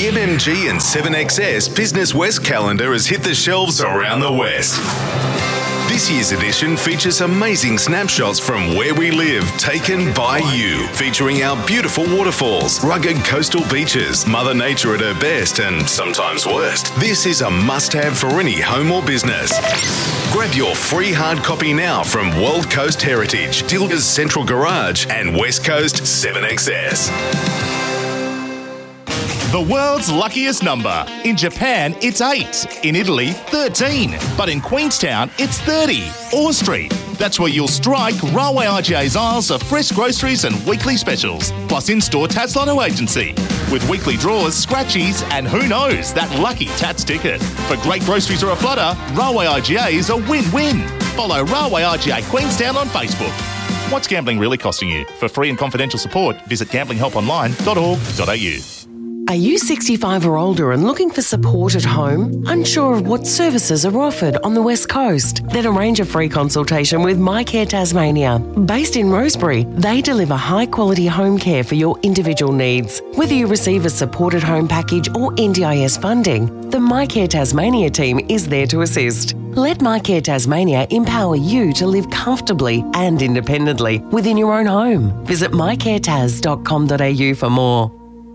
MMG and 7XS Business West calendar has hit the shelves around the West. This year's edition features amazing snapshots from where we live, taken by you, featuring our beautiful waterfalls, rugged coastal beaches, Mother Nature at her best and sometimes worst. This is a must-have for any home or business. Grab your free hard copy now from World Coast Heritage, Dilga's Central Garage and West Coast 7XS. The world's luckiest number. In Japan, it's 8. In Italy, 13. But in Queenstown, it's 30. Orr Street. That's where you'll strike Railway IGA's aisles of fresh groceries and weekly specials, plus in-store Tats Lotto agency. With weekly draws, scratchies, and who knows, that lucky Tats ticket. For great groceries or a flutter, Railway IGA is a win-win. Follow Railway IGA Queenstown on Facebook. What's gambling really costing you? For free and confidential support, visit gamblinghelponline.org.au. Are you 65 or older and looking for support at home? Unsure of what services are offered on the West Coast? Then arrange a free consultation with MyCare Tasmania. Based in Rosebery, they deliver high-quality home care for your individual needs. Whether you receive a supported home package or NDIS funding, the MyCare Tasmania team is there to assist. Let MyCare Tasmania empower you to live comfortably and independently within your own home. Visit mycaretas.com.au for more.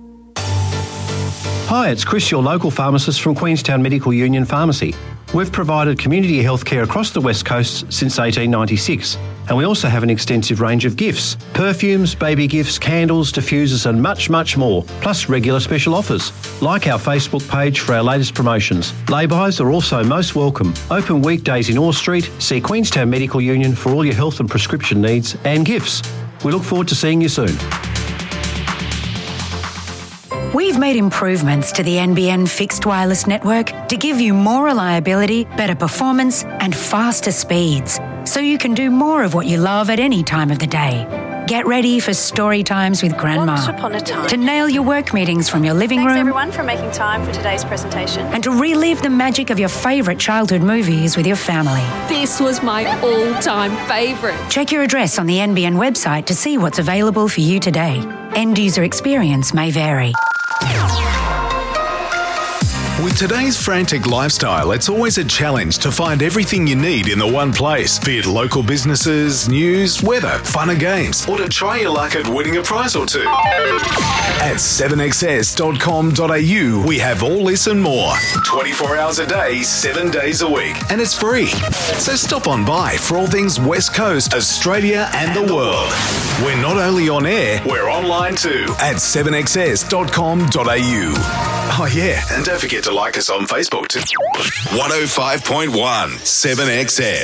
Hi, it's Chris, your local pharmacist from Queenstown Medical Union Pharmacy. We've provided community health care across the West Coast since 1896, and we also have an extensive range of gifts: perfumes, baby gifts, candles, diffusers and much, much more, plus regular special offers. Like our Facebook page for our latest promotions. Lay-bys are also most welcome. Open weekdays in Orr Street. See Queenstown Medical Union for all your health and prescription needs and gifts. We look forward to seeing you soon. We've made improvements to the NBN fixed wireless network to give you more reliability, better performance and faster speeds, so you can do more of what you love at any time of the day. Get ready for story times with Grandma. Once upon a time. To nail your work meetings from your living room. Thanks everyone for making time for today's presentation. And to relive the magic of your favourite childhood movies with your family. This was my all-time favourite. Check your address on the NBN website to see what's available for you today. End user experience may vary. With today's frantic lifestyle, it's always a challenge to find everything you need in the one place. Be it local businesses, news, weather, fun and games, or to try your luck at winning a prize or two. At 7xs.com.au, we have all this and more. 24 hours a day, 7 days a week. And it's free. So stop on by for all things West Coast, Australia and the world. We're not only on air, we're online too. At 7xs.com.au. Oh yeah, and don't forget to like us on Facebook too. 105.1 7XS.